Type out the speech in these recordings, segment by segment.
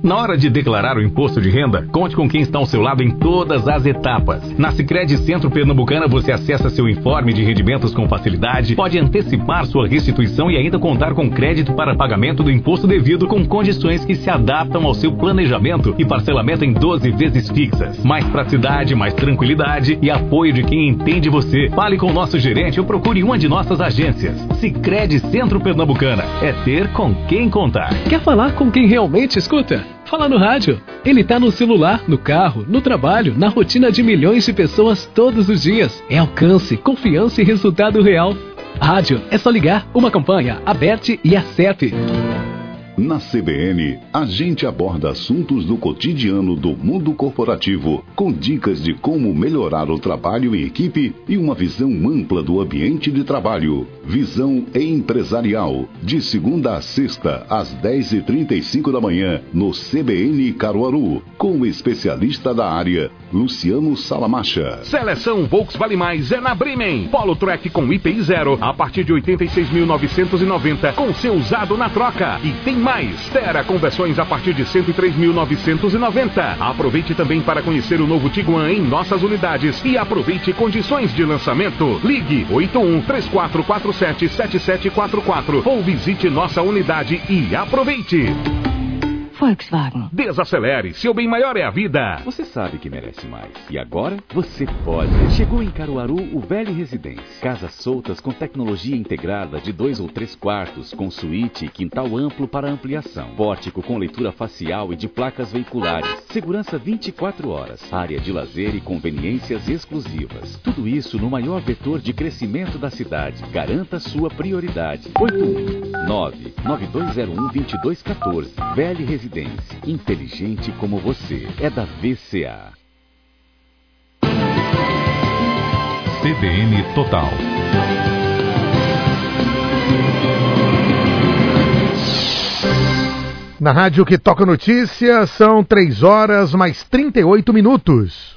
Na hora de declarar o imposto de renda, conte com quem está ao seu lado em todas as etapas. Na Sicredi Centro Pernambucana você acessa seu informe de rendimentos com facilidade, pode antecipar sua restituição e ainda contar com crédito para pagamento do imposto devido com condições que se adaptam ao seu planejamento e parcelamento em 12 vezes fixas. Mais praticidade, mais tranquilidade e apoio de quem entende você. Fale com o nosso gerente ou procure uma de nossas agências. Sicredi Centro Pernambucana. É ter com quem contar. Quer falar com quem realmente escuta? Fala no rádio. Ele tá no celular, no carro, no trabalho, na rotina de milhões de pessoas todos os dias. É alcance, confiança e resultado real. Rádio, é só ligar. Uma campanha, Aberte e Acep. Na CBN, a gente aborda assuntos do cotidiano do mundo corporativo, com dicas de como melhorar o trabalho em equipe e uma visão ampla do ambiente de trabalho. Visão Empresarial, de segunda a sexta, às 10h35 da manhã, no CBN Caruaru, com o especialista da área, Luciano Salamacha. Seleção Volkswagen Mais é na Bremen. Polo Track com IPI 0 a partir de 86.990, com seu usado na troca. E tem mais, Terra com versões a partir de 103.990. Aproveite também para conhecer o novo Tiguan em nossas unidades e aproveite condições de lançamento. Ligue 81-3447-7744 ou visite nossa unidade e aproveite. Volkswagen. Desacelere, seu bem maior é a vida. Você sabe que merece mais. E agora, você pode. Chegou em Caruaru o Velho Residência. Casas soltas com tecnologia integrada de 2 ou 3 quartos, com suíte e quintal amplo para ampliação. Pórtico com leitura facial e de placas veiculares. Segurança 24 horas. Área de lazer e conveniências exclusivas. Tudo isso no maior vetor de crescimento da cidade. Garanta sua prioridade. 819-9201-2214. Velho Residência. Inteligente como você. É da VCA. CBN Total. Na rádio que toca notícia, são 3 horas mais 38 minutos.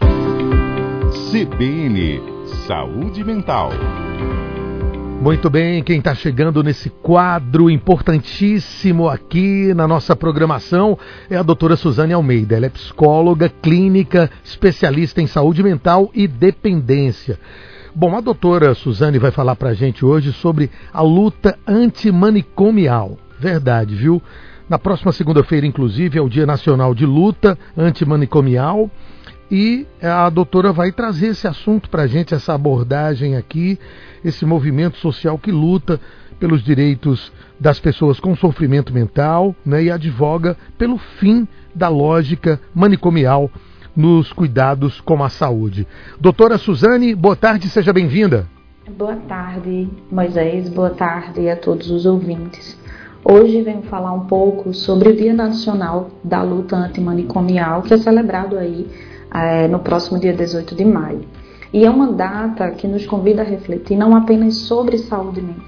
CBN Saúde Mental. Muito bem, quem está chegando nesse quadro importantíssimo aqui na nossa programação é a doutora Suzane Almeida. Ela é psicóloga clínica, especialista em saúde mental e dependência. Bom, a doutora Suzane vai falar para a gente hoje sobre a luta antimanicomial. Verdade, viu? Na próxima segunda-feira, inclusive, é o Dia Nacional de Luta Antimanicomial. E a doutora vai trazer esse assunto para a gente, essa abordagem aqui, esse movimento social que luta pelos direitos das pessoas com sofrimento mental, né, e advoga pelo fim da lógica manicomial nos cuidados com a saúde. Doutora Suzane, boa tarde, seja bem-vinda. Boa tarde, Moisés, boa tarde a todos os ouvintes. Hoje venho falar um pouco sobre o Dia Nacional da Luta Antimanicomial, que é celebrado aí no próximo dia 18 de maio. E é uma data que nos convida a refletir não apenas sobre saúde mental,